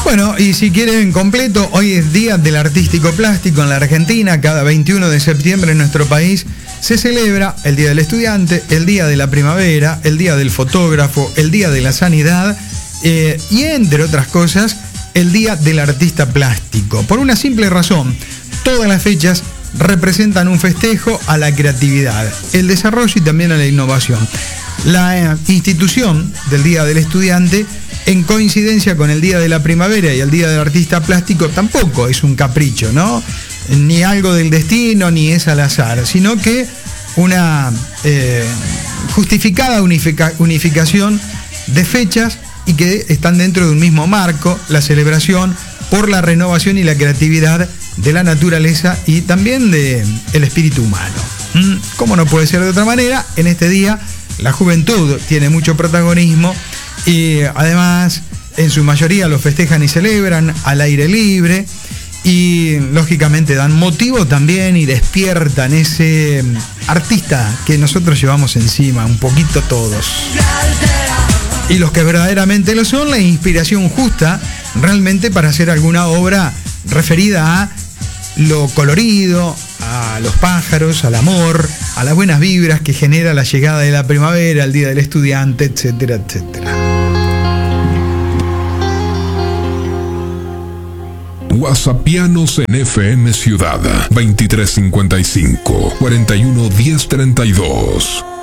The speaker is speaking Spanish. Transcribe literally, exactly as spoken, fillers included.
Bueno, y si quieren completo, hoy es Día del Artístico Plástico en la Argentina. Cada veintiuno de septiembre en nuestro país se celebra el Día del Estudiante, el Día de la Primavera, el Día del Fotógrafo, el Día de la Sanidad eh, y, entre otras cosas, el Día del Artista Plástico. Por una simple razón, todas las fechas representan un festejo a la creatividad, el desarrollo y también a la innovación. La eh, institución del Día del Estudiante, en coincidencia con el Día de la Primavera y el Día del Artista Plástico, tampoco es un capricho, ¿no? Ni algo del destino, ni es al azar, sino que una eh, justificada unifica, unificación de fechas y que están dentro de un mismo marco, la celebración por la renovación y la creatividad de la naturaleza y también del espíritu humano. ¿Mm? ¿Cómo no puede ser de otra manera? En este día la juventud tiene mucho protagonismo y además en su mayoría lo festejan y celebran al aire libre y lógicamente dan motivo también y despiertan ese artista que nosotros llevamos encima un poquito todos. Y los que verdaderamente lo son, la inspiración justa realmente para hacer alguna obra referida a lo colorido, a los pájaros, al amor, a las buenas vibras que genera la llegada de la primavera, el Día del Estudiante, etcétera, etcétera. WhatsAppianos en F M Ciudad veintitrés cincuenta y cinco, cuarenta y uno, diez treinta y dos.